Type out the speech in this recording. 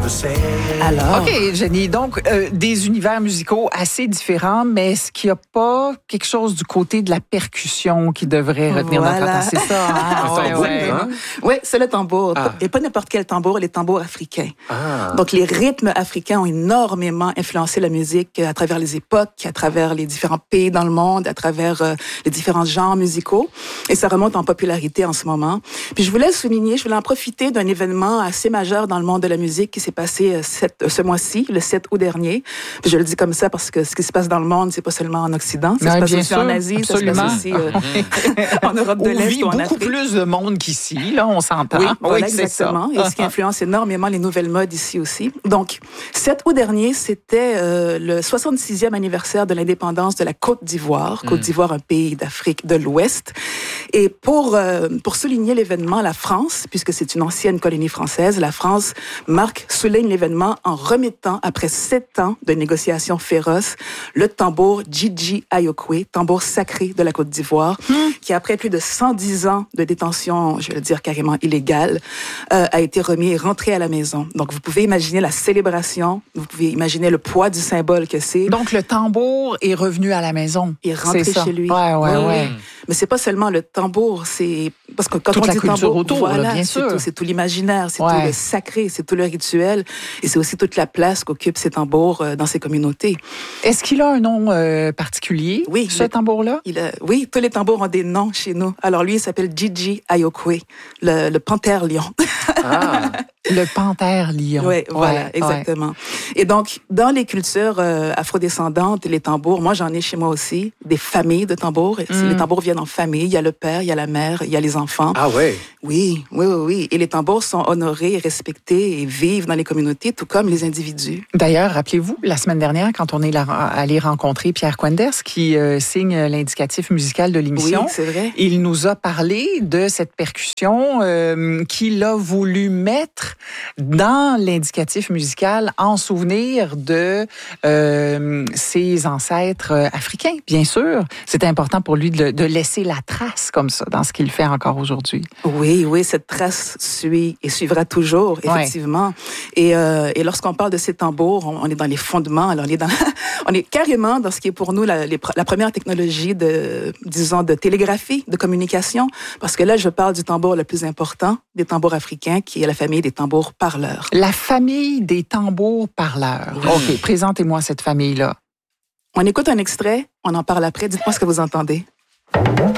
Alors? OK, Jenny. Donc, des univers musicaux assez différents, mais est-ce qu'il n'y a pas quelque chose du côté de la percussion qui devrait retenir notre attention? C'est ça, hein? Oui, c'est le tambour. Et pas n'importe quel tambour, les tambours africains. Donc, les rythmes africains ont énormément influencé la musique à travers les époques, à travers les différents pays dans le monde, à travers les différents genres musicaux. Et ça remonte en popularité en ce moment. Puis, je voulais en profiter d'un événement assez majeur dans le monde de la musique qui s'est passé ce mois-ci, le 7 août dernier. Puis je le dis comme ça parce que ce qui se passe dans le monde, c'est pas seulement en Occident, ça se passe aussi en Asie, absolument. Ça se passe aussi en Europe de l'Est ou en Afrique. Beaucoup plus de monde qu'ici, là, on s'entend. Oui, voilà, exactement. Et ce qui influence énormément les nouvelles modes ici aussi. Donc, 7 août dernier, c'était le 66e anniversaire de l'indépendance de la Côte d'Ivoire. Côte d'Ivoire, un pays d'Afrique de l'Ouest. Et pour souligner l'événement, la France, puisque c'est une ancienne colonie française, la France souligne l'événement en remettant, après 7 ans de négociations féroces, le tambour Djidji Ayokwe, tambour sacré de la Côte d'Ivoire, qui après plus de 110 ans de détention, je vais le dire carrément illégale, a été remis et rentré à la maison. Donc, vous pouvez imaginer la célébration, vous pouvez imaginer le poids du symbole que c'est. Donc, le tambour est revenu à la maison. Il est rentré chez lui. Ouais. Mais c'est pas seulement le tambour, c'est parce que quand toute on dit tambour, autour, voilà, là, bien sûr. C'est tout l'imaginaire, c'est tout le sacré, c'est tout le rituel, et c'est aussi toute la place qu'occupent ces tambours dans ces communautés. Est-ce qu'il a un nom particulier, ce tambour-là? Oui, tous les tambours ont des noms chez nous. Alors lui, il s'appelle Djidji Ayokwe, le panthère lion. Le panthère lion. Oui, voilà, exactement. Ouais. Et donc, dans les cultures afrodescendantes, les tambours, moi j'en ai chez moi aussi, des familles de tambours. Les tambours viennent en famille, il y a le père, il y a la mère, il y a les enfants. Ah ouais? Oui. Et les tambours sont honorés, respectés et vivent dans les communautés, tout comme les individus. D'ailleurs, rappelez-vous, la semaine dernière, quand on est allé rencontrer Pierre Quenders, qui signe l'indicatif musical de l'émission, oui, c'est vrai. Il nous a parlé de cette percussion qu'il a voulu mettre dans l'indicatif musical en souvenir de ses ancêtres africains, bien sûr. C'est important pour lui de laisser la trace comme ça dans ce qu'il fait encore aujourd'hui. Oui, cette trace suit et suivra toujours, effectivement. Et lorsqu'on parle de ces tambours, on est dans les fondements, alors on est carrément dans ce qui est pour nous la première technologie de télégraphie, de communication, parce que là, je parle du tambour le plus important, des tambours africains, qui est la famille des tambours parleurs. La famille des tambours parleurs. Oui. OK, présentez-moi cette famille-là. On écoute un extrait, on en parle après. Dites-moi ce que vous entendez.